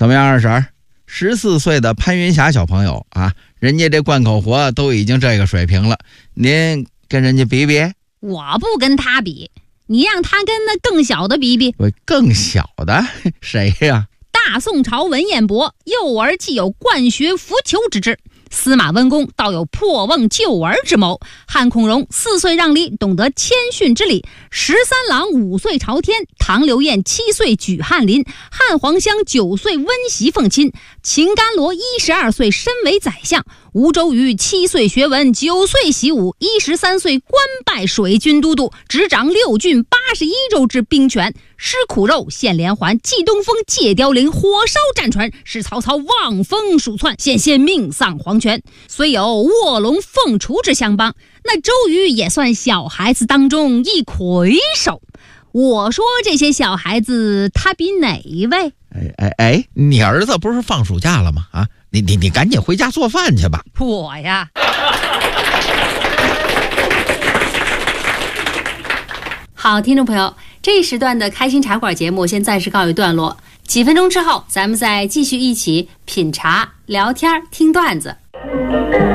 怎么样，二婶？14岁的潘云霞小朋友啊，人家这贯口活都已经这个水平了，您跟人家比比？ 我不跟他比，你让他跟那更小的比比。 更小的谁呀？ 大宋朝文彦博，幼儿既有灌学扶裘之志，司马温公倒有破瓮救儿之谋。汉孔融4岁让梨，懂得谦逊之礼。13郎5岁朝天，唐刘晏7岁举翰林，汉黄香9岁温席奉亲，秦甘罗12岁身为宰相，吴周瑜7岁学文，9岁习武，13岁官拜水军都督，执掌6郡81州之兵权。吃苦肉，献连环，祭东风，借凋零，火烧战船，使曹操望风鼠窜，险命丧黄泉。虽有卧龙凤雏之相帮，那周瑜也算小孩子当中一魁首。我说这些小孩子，他比哪一位？ 你儿子不是放暑假了吗？啊，你赶紧回家做饭去吧。 我呀。好，听众朋友，这一时段的开心茶馆节目先暂时告一段落，几分钟之后咱们再继续一起品茶、聊天、听段子。